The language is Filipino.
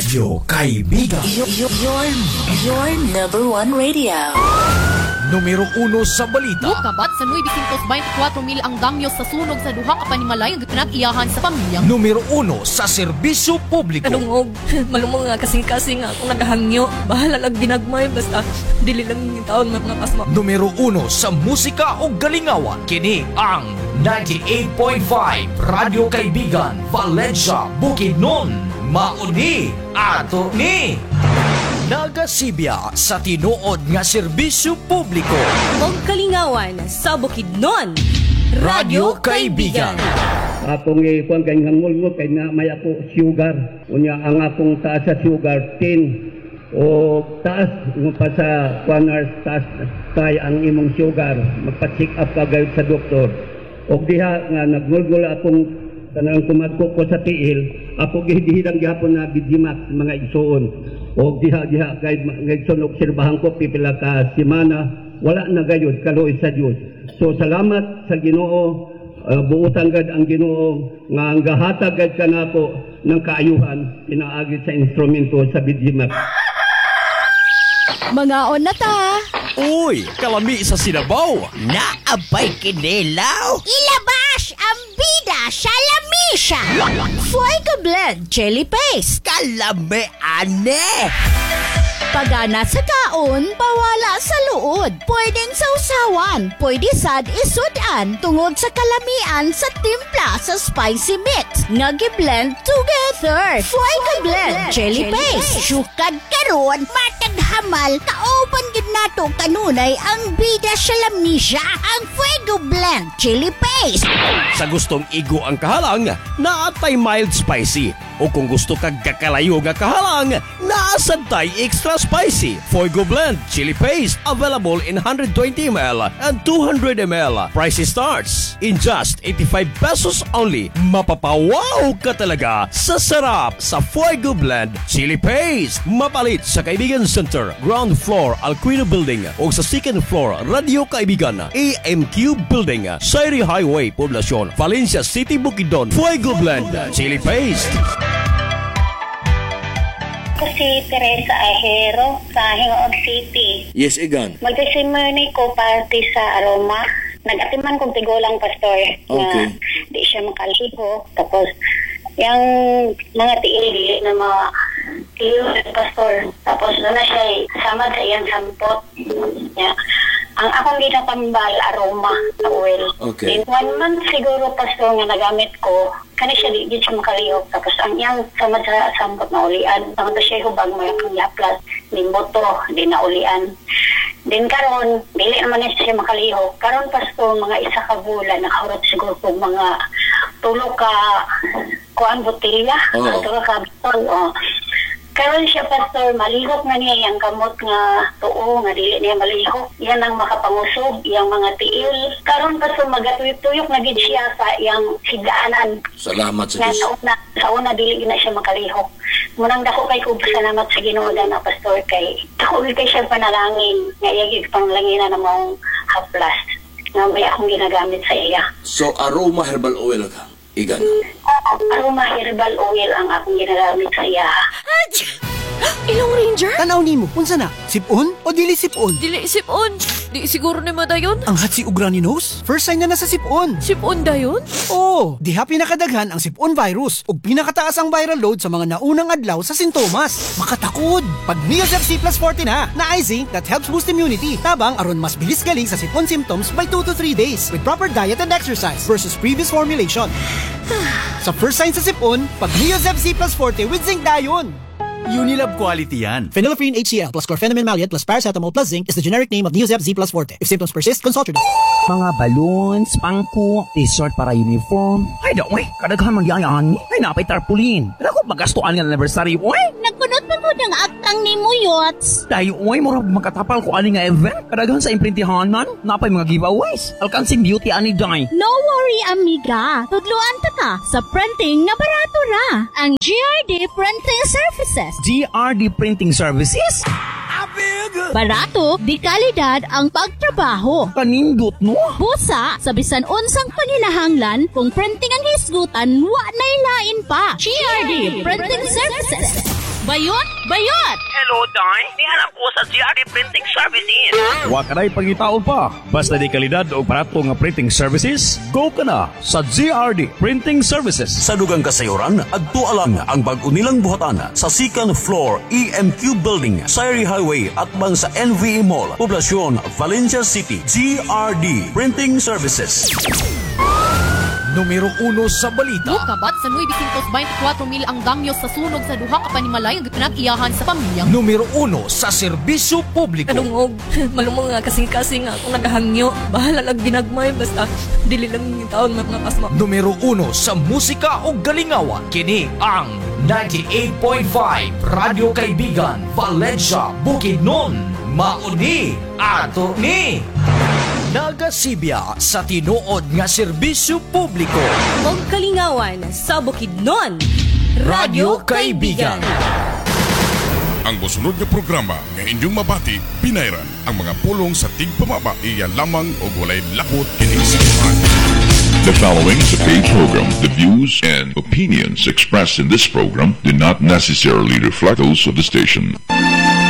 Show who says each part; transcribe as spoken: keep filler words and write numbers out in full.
Speaker 1: Radyo Kaibigan.
Speaker 2: Your, your, your number one radio.
Speaker 1: Numero uno sa balita.
Speaker 3: Bukabat sa nueve twenty-four mil ang damyo sa sunog sa duha ka panimalay ang pinag-iyahan sa pamilya.
Speaker 1: Numero uno sa serbisyo publiko.
Speaker 4: Kanungog, malumong nga kasing-kasing nga akong nagahangyo. Bahala lang ginagmay, basta dili lang yung taon mga kasma.
Speaker 1: Numero uno sa musika o galingawan. Kini ang ninety-eight point five Radyo Kaibigan, Valencia, Bukidnon. Mauni ato ni nagasibya sa tinuod nga serbisyo publiko.
Speaker 4: Og kalingawan sa Bukidnon,
Speaker 1: Radyo Kaibigan.
Speaker 5: Akong ikuan kay hangol mo kay na may ako sugar. Unya ang akong taas sa sugar ten o taas mo pa sa one hour taas kay ang imong sugar. Magpa-check up ka gayud sa doktor. Og diha nga nagngulgul akong tanang kumadko ko sa tiil. Ako gihidihilang gihapon na bidimak mga igsoon. O diha-diha kahit ngayon obserbahan ko pipila ka simana, wala na gayod kaloy sa Diyos. So salamat sa Ginoo, uh, buutan gad ang Ginoo nga ang gahatag gad kanako ng kaayuhan pinaagi sa instrumento sa bidimak.
Speaker 6: Mga on na ta.
Speaker 1: Uy, kalami sa sinabaw.
Speaker 7: Naabay kinilaw.
Speaker 6: Ilabas ang bida sa lamisa. Fuego Blend Chili Paste.
Speaker 7: Kalami ane.
Speaker 6: Pagana sa kaon, bawala sa luod. Pwedeng sausawan, pwede sad isudan tungod sa kalamian sa timpla sa spicy mix. Nga gi-blend together. Fuego Blend Chili Paste. Sukad karon, matag hamal, kaoban gid nato kanunay ang bida sa lamisa, ang Fuego Blend Chili Paste.
Speaker 8: Sa gustong igo ang kahalang, naatay mild spicy. O kung gusto kag kakalayo nga kahalang, naasantay extra spicy. Fuego Blend Chili Paste available in one twenty milliliters and two hundred milliliters. Price starts in just eighty-five pesos only. Mapapawaw ka talaga sa sarap sa Fuego Blend Chili Paste. Mapalit sa Kaibigan Center, ground floor Alquino Building o sa second floor Radio Kaibigan, A M Q Building, Sairi Highway, Poblacion, Valencia City, Bukidnon. Fuego Blend Chili Paste.
Speaker 9: Ako si Teresa Ahero sa Hingoog City.
Speaker 8: Yes, Egan.
Speaker 9: Magdesimony ko party sa Aroma. Nag-atiman kong tigulang pastor
Speaker 8: Okay.
Speaker 9: na di siya makaliho. Tapos, yung mga tiili na mga tiyo pastor. Tapos, doon na siya samad sa iyang sampot. Yeah. Ang akong ginatambal, Aroma, sa oil.
Speaker 8: Okay.
Speaker 9: In one month siguro, pastor, nga nagamit ko, kani siya di, di siya makalihok. Tapos ang iyang samad sa sampot na ulian. Ang ito siya hubag mo yung yaplas, limboto, di na ulian. Din karon, dili naman na siya makalihok. Karon, pastor, mga isa ka bulan, nakahurot siguro po mga tulo ka kuan botilya.
Speaker 8: Oo.
Speaker 9: Tulo ka bitol, o. Karon siya, pastor, malihok na niya yung kamot nga tuo, nga dili niya malihok. Yan ang makapangusog, yung mga tiil. Karon, pastor, magatuyok-tuyok na gid siya sa yung higdaanan.
Speaker 8: Salamat
Speaker 9: Nga sa una, sa una dili na siya makalihok. Munang dako kay ko salamat sa Ginoo na pastor kay dako kay siya panalangin. Nga iyagig panglanginan na mong haplas. Nga may akong ginagamit sa iya.
Speaker 8: So, Aroma Herbal Oil ka, Egan.
Speaker 9: Oo, Aroma Herbal Oil ang akong ginagamit sa iya.
Speaker 4: Ilong Ranger?
Speaker 7: Tanaw nimo, unsa na? Sipon o dili sipon?
Speaker 4: Dili sipon. Di siguro ni madayon.
Speaker 7: Ang hatsi ug runny nose? First sign na na sa sipon.
Speaker 4: Sipon dayon?
Speaker 7: Oo, diha pinakadaghan ang sipon virus ug pinakataas ang viral load sa mga naunang adlaw sa sintomas. Makatakod! Pag Neosep C plus forty na, na zinc that helps boost immunity. Tabang aron mas bilis galing sa sipon symptoms by two to three days with proper diet and exercise versus previous formulation. Sa first sign sa sipon, pag Neosep C plus forty with zinc dayon.
Speaker 1: Unilab quality yan.
Speaker 7: Phenylephrine H C L plus chlorpheniramine maleate plus paracetamol plus zinc is the generic name of Neosep Z plus forte. If symptoms persist, consult your doctor.
Speaker 10: Mga balloons, pangko, t-shirt para uniform. Ay, daw, eh, kadaghan magyayaan. Ay, napay tarpaulin. Pero kung magastuan ng anniversary, oy.
Speaker 6: Nagkunot pa ko ng aktang ni mo, Yots.
Speaker 10: Dahil, oy, mura makatapal ko ani nga event. Kadaghan sa imprintihanan, napay mga giveaways. Alkansing beauty ani day.
Speaker 6: No worry, amiga. Tudluan ta ta sa printing na barato ra. Ang G R D Printing Services.
Speaker 10: G R D Printing Services?
Speaker 6: Barato, di kalidad ang pagtrabaho.
Speaker 10: Kanindot, no?
Speaker 6: Busa, sa bisan unsang paninahanglan, kung printing ang hisgutan, wa nay lain pa. G R D Printing Services. Bayot! Bayot!
Speaker 10: Hello, Day. Nihanap ko sa G R D Printing Services.
Speaker 8: Wa ka na'y pangitaon pa. Basta di kalidad o barato nga printing services, go ka na sa G R D Printing Services.
Speaker 11: Sa dugang kasayuran, adto alang ang bag-o nilang buhatan sa second floor E M Q Building, Sayri Highway at bang sa N V E Mall, Poblacion, Valencia City. G R D Printing Services.
Speaker 1: Numero uno sa balita.
Speaker 3: Mukabat sa nueve twenty-four mil ang damyo sa sunog sa duha ka panimalay nga pinag-iyahan sa pamilya.
Speaker 1: Numero uno sa serbisyo publiko.
Speaker 4: Kalungog, malumong nga kasing-kasing nga akong nagahangyo. Bahala lang ginagmay, basta dili lang yung taon mga pasma.
Speaker 1: Numero uno sa musika o galingawan. Kini ang ninety-eight point five Radyo Kaibigan, Valencia, Bukidnon. Mauni ato ni nagasibya sa tinuod nga serbisyo publiko.
Speaker 4: Og kalingawan sa Bukidnon.
Speaker 1: Radyo Kaibigan.
Speaker 12: Ang mosunod nga programa nga inyong mabati, pinayran ang mga pulong sa tigpamaba iya lamang o walay lakot kining sinuhan.
Speaker 13: The following is a paid program. The views and opinions expressed in this program do not necessarily reflect those of the station.